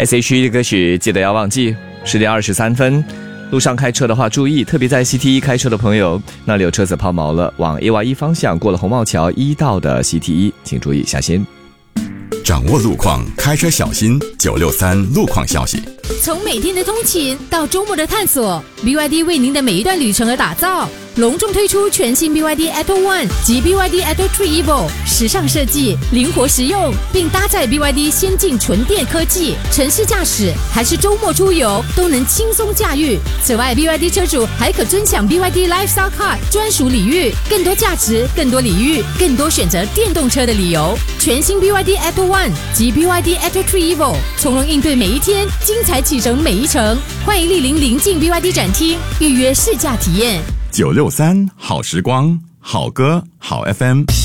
S.H.E 的歌曲记得要忘记。10点23分，路上开车的话注意，特别在 CT1 开车的朋友，那里有车子抛锚了，往 AY1 方向过了红帽桥1道的 CT1， 请注意小心。 掌握路况，开车小心。963路况消息。 从每天的通勤到周末的探索， BYD 为您的每一段旅程而打造。隆重推出全新 BYD Atto One 及 BYD Atto 3 Evo， 时尚设计，灵活实用，并搭载 BYD 先进纯电科技，城市驾驶还是周末出游都能轻松驾驭。此外 BYD 车主还可尊享 BYD Lifestyle Card 专属礼遇，更多价值，更多礼遇，更多选择电动车的理由。全新 BYD Atto One 及 BYD Atto 3 Evo， 从容应对每一天，精彩启程每一程。欢迎莅临临近 BYD 展厅，预约试驾体验。 963好时光，好歌好 FM。